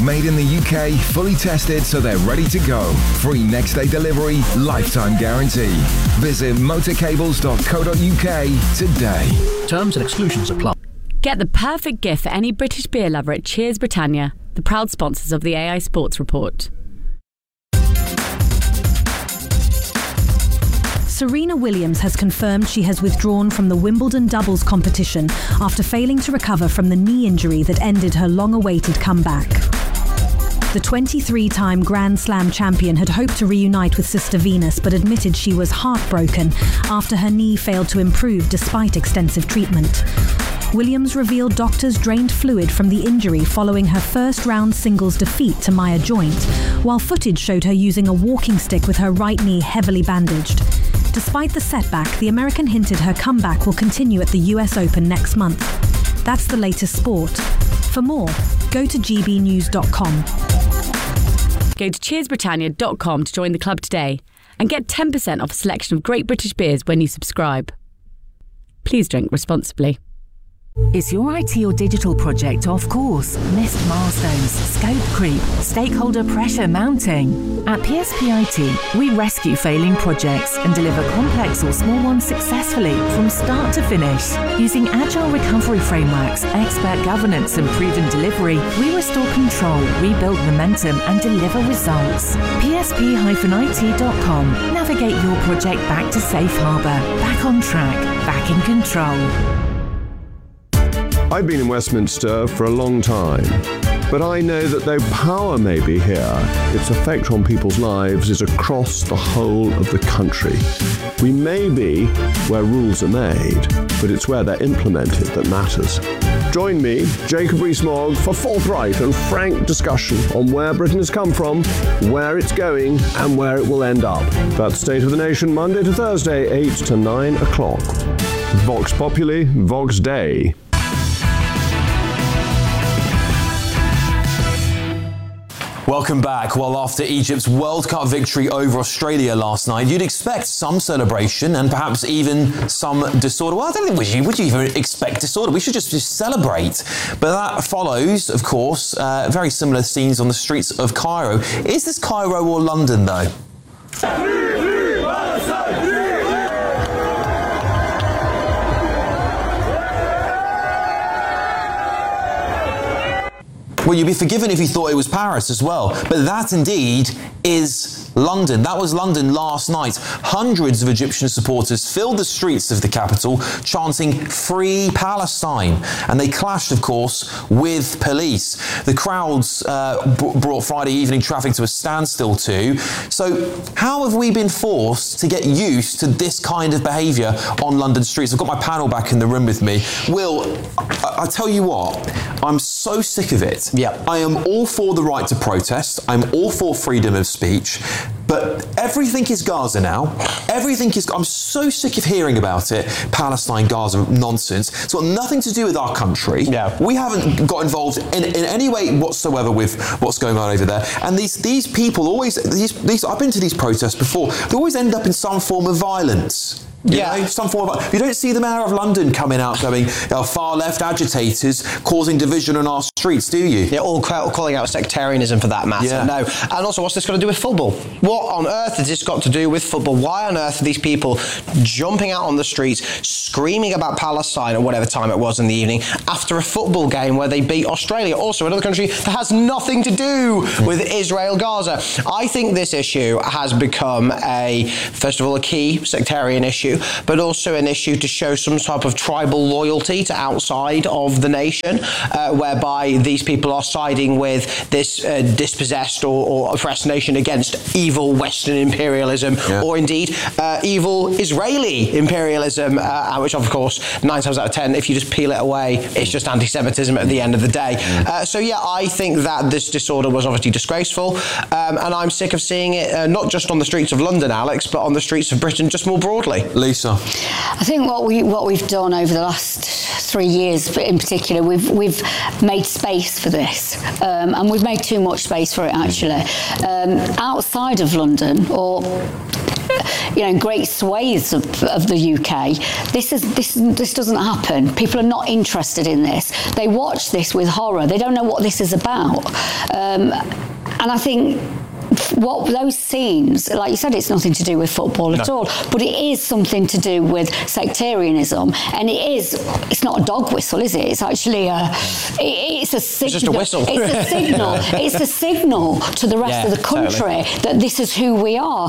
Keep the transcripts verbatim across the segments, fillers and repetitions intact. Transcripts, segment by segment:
Made in the U K, fully tested so they're ready to go. Free next day delivery, lifetime guarantee. Visit motorcables dot co dot U K today. Terms and exclusions apply. Get the perfect gift for any British beer lover at Cheers Britannia, the proud sponsors of the A I Sports Report. Serena Williams has confirmed she has withdrawn from the Wimbledon doubles competition after failing to recover from the knee injury that ended her long-awaited comeback. The twenty-three-time Grand Slam champion had hoped to reunite with sister Venus, but admitted she was heartbroken after her knee failed to improve despite extensive treatment. Williams revealed doctors drained fluid from the injury following her first-round singles defeat to Maya Joint, while footage showed her using a walking stick with her right knee heavily bandaged. Despite the setback, the American hinted her comeback will continue at the U S Open next month. That's the latest sport. For more, go to g b news dot com. Go to cheers britannia dot com to join the club today and get ten percent off a selection of great British beers when you subscribe. Please drink responsibly. Is your I T or digital project off course? Missed milestones, scope creep, stakeholder pressure mounting? At P S P I T, we rescue failing projects and deliver complex or small ones successfully from start to finish. Using agile recovery frameworks, expert governance and proven delivery, we restore control, rebuild momentum and deliver results. P S P I T dot com. Navigate your project back to safe harbour, back on track, back in control. I've been in Westminster for a long time, but I know that though power may be here, its effect on people's lives is across the whole of the country. We may be where rules are made, but it's where they're implemented that matters. Join me, Jacob Rees-Mogg, for forthright and frank discussion on where Britain has come from, where it's going, and where it will end up. That's State of the Nation, Monday to Thursday, eight to nine o'clock. Vox Populi, Vox Dei. Welcome back. Well, after Egypt's World Cup victory over Australia last night, you'd expect some celebration and perhaps even some disorder. Well, I don't think would you, would you even expect disorder? We should just, just celebrate. But that follows, of course, uh, very similar scenes on the streets of Cairo. Is this Cairo or London, though? Well, you'd be forgiven if you thought it was Paris as well. But that indeed is London. That was London last night. Hundreds of Egyptian supporters filled the streets of the capital chanting "Free Palestine." And they clashed, of course, with police. The crowds uh, b- brought Friday evening traffic to a standstill too. So how have we been forced to get used to this kind of behaviour on London streets? I've got my panel back in the room with me. Will, I, I tell you what, I'm so sick of it. Yeah. I am all for the right to protest. I'm all for freedom of speech. But everything is Gaza now. Everything is... I'm so sick of hearing about it. Palestine, Gaza, nonsense. It's got nothing to do with our country. Yeah. We haven't got involved in, in any way whatsoever with what's going on over there. And these these people always... These, these I've been to these protests before. They always end up in some form of violence. You yeah, know, some form of, you don't see the Mayor of London coming out going, oh, far left agitators causing division on our streets, do you? Yeah, all calling out sectarianism for that matter. Yeah. No. And also, what's this got to do with football? What on earth has this got to do with football? Why on earth are these people jumping out on the streets, screaming about Palestine at whatever time it was in the evening after a football game where they beat Australia, also another country that has nothing to do with Israel, Gaza? I think this issue has become a, first of all, a key sectarian issue, but also an issue to show some type of tribal loyalty to outside of the nation, uh, whereby these people are siding with this uh, dispossessed or, or oppressed nation against evil Western imperialism, yeah. or indeed uh, evil Israeli imperialism, uh, which of course, nine times out of ten, if you just peel it away, it's just anti-Semitism at the end of the day. Mm. Uh, so yeah, I think that this disorder was obviously disgraceful, um, and I'm sick of seeing it, uh, not just on the streets of London, Alex, but on the streets of Britain just more broadly. Lisa? I think what we what we've done over the last three years, in particular, we've we've made space for this, um, and we've made too much space for it actually. Um, outside of London, or you know, great swathes of, of the U K. This is this this doesn't happen. People are not interested in this. They watch this with horror. They don't know what this is about. Um, and I think what those scenes, like you said, it's nothing to do with football no. at all, but it is something to do with sectarianism, and it is. It's not a dog whistle, is it? It's actually a. It, it's a signal. It's just a whistle. It's a signal. It's a signal to the rest yeah, of the country totally. that this is who we are.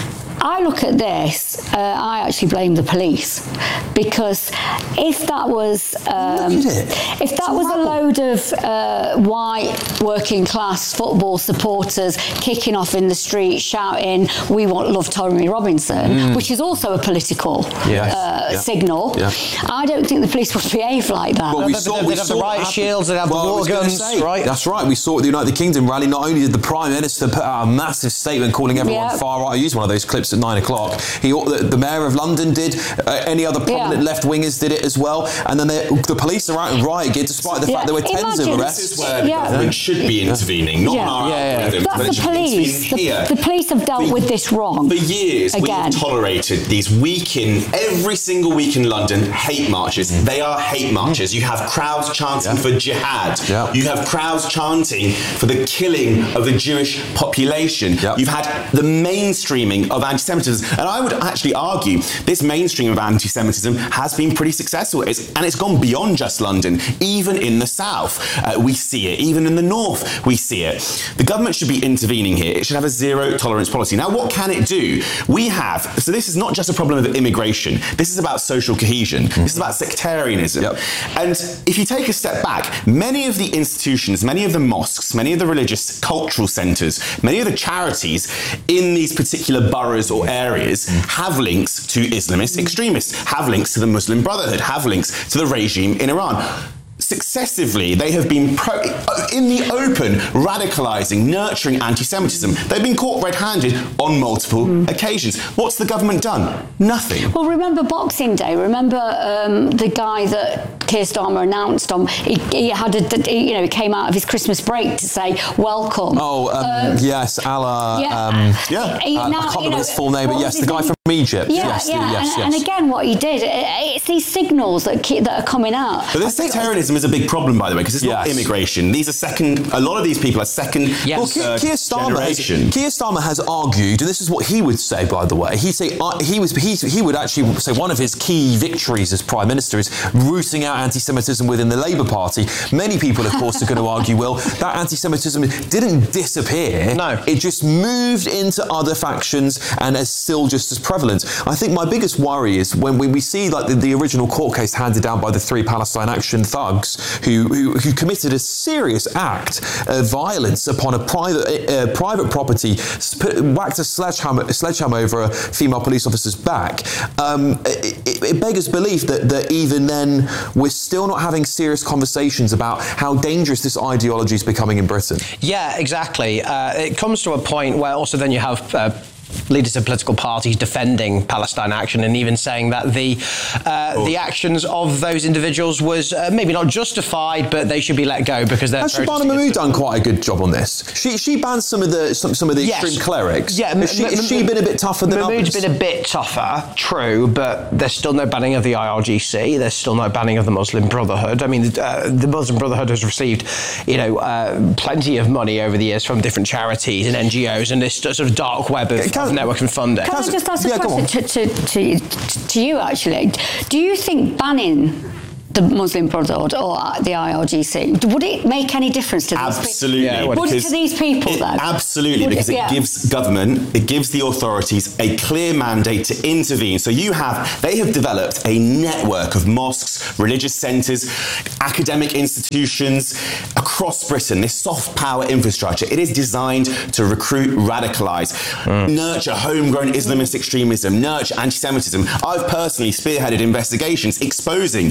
I look at this, uh, I actually blame the police, because if that was um, if that was a load of uh, white working class football supporters kicking off in the street shouting, "We want love Tommy Robinson," mm. which is also a political yes. uh, yeah. signal, yeah. I don't think the police would behave like that. Well, we saw, they'd, we they'd saw have the riot shields, they'd have well, the water guns, say, right? That's right. We saw at the United Kingdom rally. Not only did the Prime Minister put out a massive statement calling everyone yeah. far right. I used one of those clips at nine o'clock. He, the, the Mayor of London did. Uh, any other prominent yeah. left-wingers did it as well. And then they, the police are out in riot gear, despite the yeah. fact there were tens Imagine. of arrests. This is where the yeah. government should be intervening, not yeah. on our yeah, yeah. algorithm. That's the police. The, the police have dealt for, with this wrong. For years, Again. we've tolerated these week in, every single week in London, hate marches. Mm. They are hate marches. You have crowds chanting yeah. for jihad. Yeah. You have crowds chanting for the killing of the Jewish population. Yeah. You've had the mainstreaming of anti-Semitism. And I would actually argue this mainstream of anti-Semitism has been pretty successful. It's, and it's gone beyond just London. Even in the south, uh, we see it. Even in the north, we see it. The government should be intervening here. It should have a zero tolerance policy. Now, what can it do? We have, so this is not just a problem of immigration. This is about social cohesion. Mm-hmm. This is about sectarianism. Yep. And if you take a step back, many of the institutions, many of the mosques, many of the religious cultural centres, many of the charities in these particular boroughs or areas mm. have links to Islamist extremists, have links to the Muslim Brotherhood, have links to the regime in Iran. Successively, they have been pro- in the open radicalising, nurturing anti-Semitism. They've been caught red-handed on multiple mm. occasions. What's the government done? Nothing. Well, remember Boxing Day? Remember um, the guy that Keir Starmer announced on? He, he had a, you know, he came out of his Christmas break to say welcome. Oh, um, um, yes, Allah. Yeah, um, yeah. He, uh, now, I can't remember know, his full name, but yes, the guy name? from Egypt. Yeah, yes, yeah. The, yes, and, yes. and again, what he did, it, it's these signals that keep, that are coming out. But this sectarianism is a big problem, by the way, because it's yes. not immigration. These are second. A lot of these people are second. Yes. Well, Keir, Keir Starmer has, Keir Starmer has argued, and this is what he would say, by the way. He say uh, he was he he would actually say one of his key victories as Prime Minister is rooting out anti-Semitism within the Labour Party. Many people, of course, are going to argue, well, that anti-Semitism didn't disappear. No, it just moved into other factions and is still just as prevalent. I think my biggest worry is when we, we see like the, the original court case handed down by the three Palestine Action thugs who who, who committed a serious act of violence upon a private uh, private property, sp- whacked a sledgehammer, a sledgehammer over a female police officer's back. Um, it, it beggars belief that, that even then we're still not having serious conversations about how dangerous this ideology is becoming in Britain. Yeah, exactly. Uh, it comes to a point where also then you have uh, leaders of political parties defending Palestine Action and even saying that the uh, oh. the actions of those individuals was uh, maybe not justified, but they should be let go because they're. Has Shabana Mahmood done quite a good job on this? She she banned some of the some, some of the yes. extreme clerics. Yeah, has she, has she been a bit tougher than Mahmood's others? been a bit tougher, true, but there's still no banning of the I R G C. There's still no banning of the Muslim Brotherhood. I mean, uh, the Muslim Brotherhood has received, you know, uh, plenty of money over the years from different charities and N G Os and this sort of dark web of, of network and funding. Can I just ask a yeah, question to, to, to, to you, actually? Do you think banning the Muslim Brotherhood or the I R G C, would it make any difference to these absolutely. people? Yeah, would it to these people, it, then? Absolutely, would because it, it yeah. gives government, it gives the authorities a clear mandate to intervene. So you have, they have developed a network of mosques, religious centres, academic institutions across Britain, this soft power infrastructure. It is designed to recruit, radicalise, mm. nurture homegrown Islamist extremism, nurture anti-Semitism. I've personally spearheaded investigations exposing this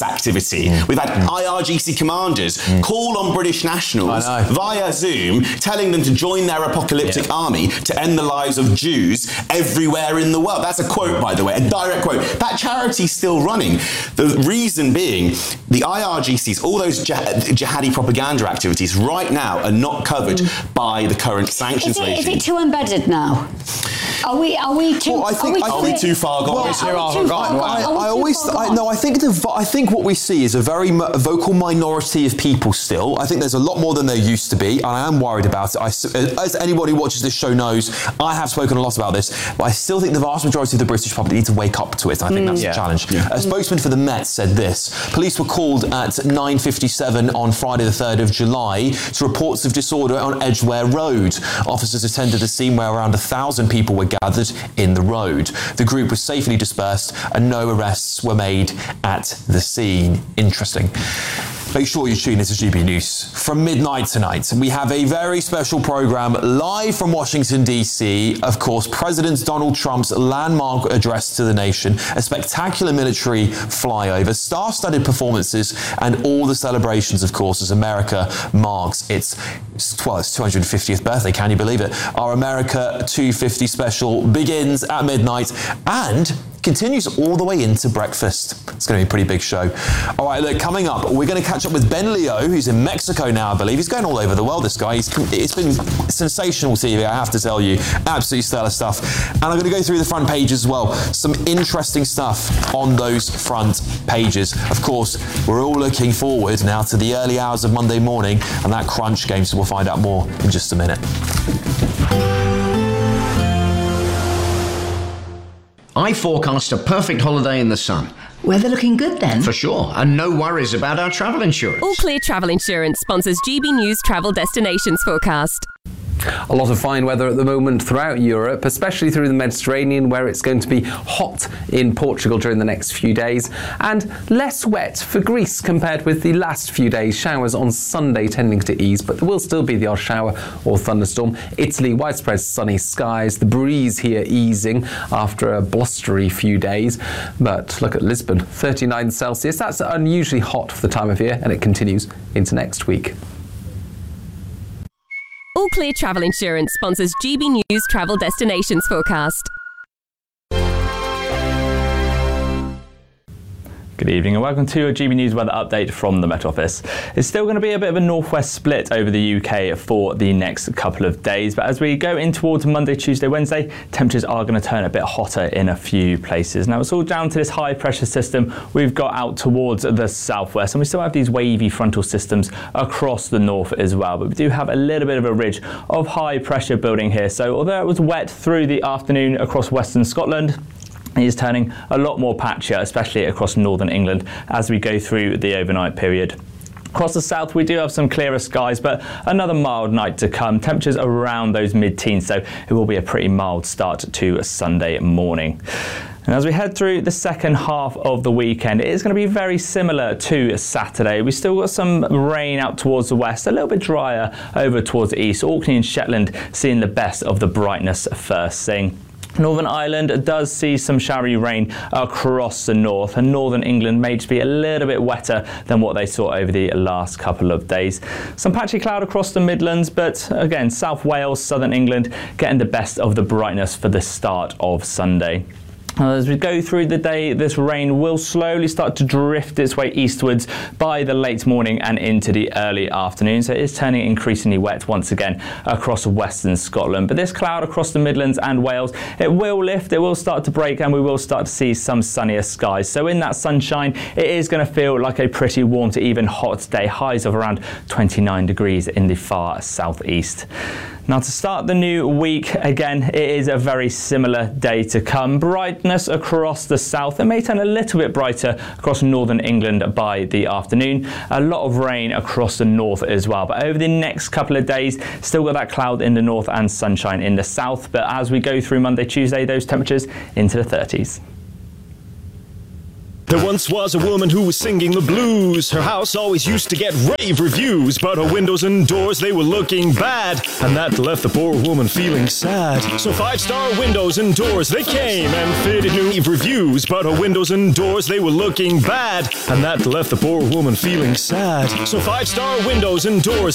activity. Mm. We've had mm. I R G C commanders mm. call on British nationals via Zoom, telling them to join their apocalyptic yeah. army to end the lives of Jews everywhere in the world. That's a quote, by the way, a direct quote. That charity's still running. The reason being, the I R G Cs, all those jihadi propaganda activities right now are not covered mm. by the current sanctions is it, regime. Is it too embedded now? Are we? Are we too? Well, I think, are we, I are we too far gone? Well, yeah, are we too far gone? I, I too always, far I, no, I think the, I think what we see is a very mo- vocal minority of people still. I think there's a lot more than there used to be, and I am worried about it. I, as anybody who watches this show knows, I have spoken a lot about this, but I still think the vast majority of the British public need to wake up to it. I think mm. that's yeah. the challenge. Yeah. A spokesman for the Met said this: police were called at nine fifty-seven on Friday the third of July to reports of disorder on Edgware Road. Officers attended a scene where around a thousand people were gathered in the road. The group was safely dispersed and no arrests were made at the scene. Interesting. Make sure you tune into G B News. From midnight tonight, we have a very special programme live from Washington, D C. Of course, President Donald Trump's landmark address to the nation, a spectacular military flyover, star-studded performances, and all the celebrations, of course, as America marks its, well, its two hundred fiftieth birthday. Can you believe it? Our America two fifty special begins at midnight and continues all the way into breakfast. It's going to be a pretty big show. All right, look, coming up, we're going to catch up with Ben Leo, who's in Mexico now, I believe. He's going all over the world, this guy. He's, it's been sensational T V, I have to tell you. Absolutely stellar stuff. And I'm going to go through the front pages as well. Some interesting stuff on those front pages. Of course, we're all looking forward now to the early hours of Monday morning and that crunch game, so we'll find out more in just a minute. I forecast a perfect holiday in the sun. Weather looking good then? For sure, and no worries about our travel insurance. All Clear Travel Insurance sponsors G B News Travel Destinations Forecast. A lot of fine weather at the moment throughout Europe, especially through the Mediterranean, where it's going to be hot in Portugal during the next few days, and less wet for Greece compared with the last few days. Showers on Sunday tending to ease, but there will still be the odd shower or thunderstorm. Italy, widespread sunny skies, the breeze here easing after a blustery few days. But look at Lisbon, thirty-nine Celsius. That's unusually hot for the time of year, and it continues into next week. All Clear Travel Insurance sponsors G B News Travel Destinations Forecast. Good evening and welcome to a G B News weather update from the Met Office. It's still going to be a bit of a northwest split over the U K for the next couple of days, but as we go in towards Monday, Tuesday, Wednesday, temperatures are going to turn a bit hotter in a few places. Now it's all down to this high pressure system we've got out towards the southwest, and we still have these wavy frontal systems across the north as well, but we do have a little bit of a ridge of high pressure building here. So although it was wet through the afternoon across western Scotland, it is turning a lot more patchier, especially across northern England as we go through the overnight period. Across the south, we do have some clearer skies, but another mild night to come. Temperatures around those mid-teens, so it will be a pretty mild start to a Sunday morning. And as we head through the second half of the weekend, it is going to be very similar to Saturday. We've still got some rain out towards the west, a little bit drier over towards the east. Orkney and Shetland seeing the best of the brightness first thing. Northern Ireland does see some showery rain across the north, and northern England may just be a little bit wetter than what they saw over the last couple of days. Some patchy cloud across the Midlands, but again, South Wales, southern England getting the best of the brightness for the start of Sunday. As we go through the day, this rain will slowly start to drift its way eastwards by the late morning and into the early afternoon. So it is turning increasingly wet once again across western Scotland. But this cloud across the Midlands and Wales, it will lift, it will start to break, and we will start to see some sunnier skies. So in that sunshine, it is going to feel like a pretty warm to even hot day. Highs of around twenty-nine degrees in the far southeast. Now to start the new week, again, it is a very similar day to come. Brightness across the south. It may turn a little bit brighter across northern England by the afternoon. A lot of rain across the north as well. But over the next couple of days, still got that cloud in the north and sunshine in the south. But as we go through Monday, Tuesday, those temperatures into the thirties. There once was a woman who was singing the blues. Her house always used to get rave reviews, but her windows and doors, they were looking bad, and that left the poor woman feeling sad. So five-star windows and doors, they came and fitted new reviews, but her windows and doors, they were looking bad, and that left the poor woman feeling sad. So five-star windows and doors